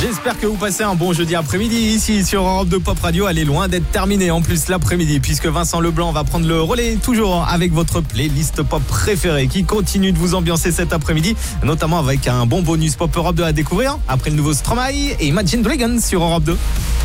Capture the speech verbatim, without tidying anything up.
J'espère que vous passez un bon jeudi après-midi ici sur Europe deux Pop Radio. Elle est loin d'être terminée en plus l'après-midi puisque Vincent Leblanc va prendre le relais toujours avec votre playlist pop préférée qui continue de vous ambiancer cet après-midi, notamment avec un bon bonus Pop Europe deux à découvrir après le nouveau Stromae et Imagine Dragons sur Europe deux.